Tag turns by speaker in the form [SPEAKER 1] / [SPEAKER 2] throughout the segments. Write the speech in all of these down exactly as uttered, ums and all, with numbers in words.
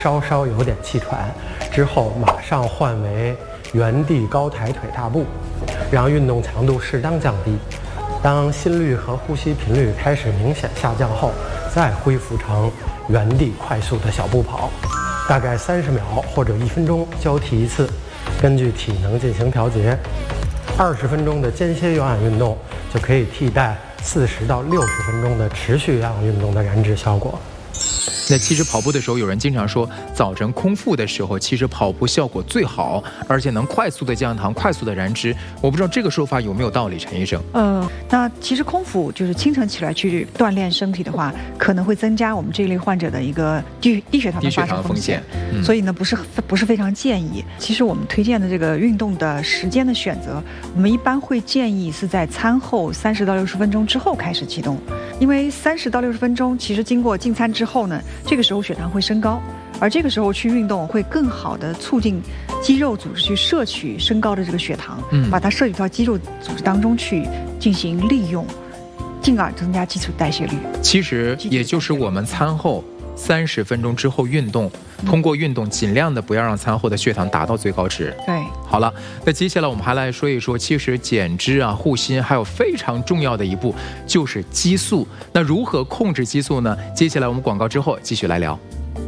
[SPEAKER 1] 稍稍有点气喘，之后马上换为原地高抬腿踏步，让运动强度适当降低。当心率和呼吸频率开始明显下降后，再恢复成原地快速的小步跑，大概三十秒或者一分钟交替一次，根据体能进行调节。二十分钟的间歇有氧运动就可以替代四十到六十分钟的持续有氧运动的燃脂效果。
[SPEAKER 2] 那其实跑步的时候，有人经常说，早晨空腹的时候，其实跑步效果最好，而且能快速的降糖、快速的燃脂。我不知道这个说法有没有道理，陈医生？
[SPEAKER 3] 呃，那其实空腹就是清晨起来去锻炼身体的话，可能会增加我们这一类患者的一个低低血糖的发生风险，嗯、所以呢，不是不是非常建议。其实我们推荐的这个运动的时间的选择，我们一般会建议是在餐后三十到六十分钟之后开始启动，因为三十到六十分钟，其实经过进餐之后呢。这个时候血糖会升高，而这个时候去运动会更好的促进肌肉组织去摄取升高的这个血糖，嗯，把它摄取到肌肉组织当中去进行利用，进而增加基础代谢率。
[SPEAKER 2] 其实也就是我们餐后三十分钟之后运动，通过运动尽量的不要让餐后的血糖达到最高值。
[SPEAKER 3] 对，
[SPEAKER 2] 好了，那接下来我们还来说一说，其实减脂啊、护心还有非常重要的一步就是激素。那如何控制激素呢？接下来我们广告之后继续来聊。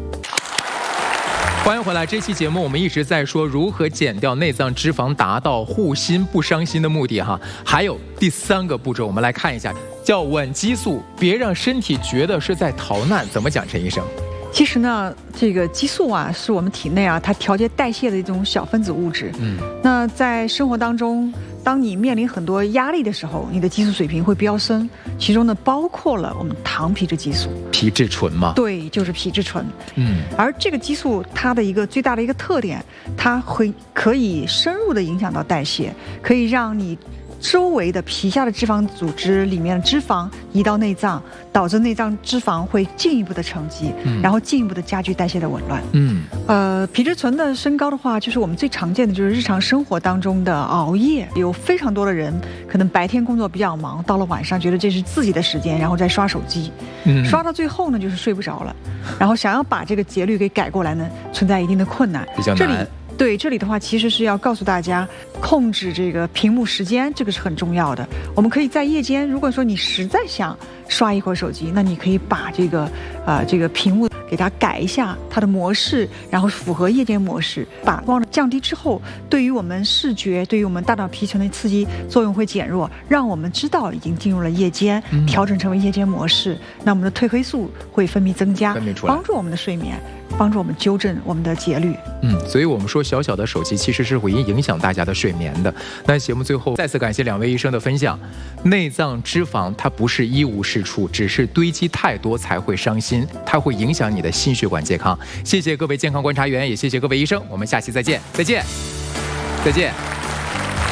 [SPEAKER 2] 欢迎回来，这期节目我们一直在说如何减掉内脏脂肪，达到护心不伤心的目的哈。还有第三个步骤，我们来看一下，叫稳激素，别让身体觉得是在逃难。怎么讲，陈医生？
[SPEAKER 3] 其实呢，这个激素啊，是我们体内啊，它调节代谢的一种小分子物质。嗯，那在生活当中，当你面临很多压力的时候，你的激素水平会飙升，其中呢包括了我们糖皮质激素。
[SPEAKER 2] 皮质醇吗？
[SPEAKER 3] 对，就是皮质醇。
[SPEAKER 2] 嗯，
[SPEAKER 3] 而这个激素它的一个最大的一个特点，它会可以深入的影响到代谢，可以让你周围的皮下的脂肪组织里面的脂肪移到内脏，导致内脏脂肪会进一步的沉积，嗯、然后进一步的加剧代谢的紊乱。嗯，呃，皮质醇的升高的话，就是我们最常见的就是日常生活当中的熬夜，有非常多的人可能白天工作比较忙，到了晚上觉得这是自己的时间，然后再刷手机，嗯、刷到最后呢就是睡不着了，然后想要把这个节律给改过来呢，存在一定的困难，
[SPEAKER 2] 比较难。
[SPEAKER 3] 这里对，这里的话其实是要告诉大家，控制这个屏幕时间，这个是很重要的。我们可以在夜间，如果说你实在想刷一会儿手机，那你可以把这个呃这个屏幕给它改一下它的模式，然后符合夜间模式，把光降低之后，对于我们视觉，对于我们大脑皮层的刺激作用会减弱，让我们知道已经进入了夜间，嗯、调整成为夜间模式，那我们的褪黑素会分泌增加，帮助我们的睡眠。帮助我们纠正我们的节律。
[SPEAKER 2] 嗯，所以我们说小小的手机其实是会影响大家的睡眠的。那节目最后再次感谢两位医生的分享。内脏脂肪它不是一无是处，只是堆积太多才会伤心，它会影响你的心血管健康。谢谢各位健康观察员，也谢谢各位医生，我们下期再见，再见，再见。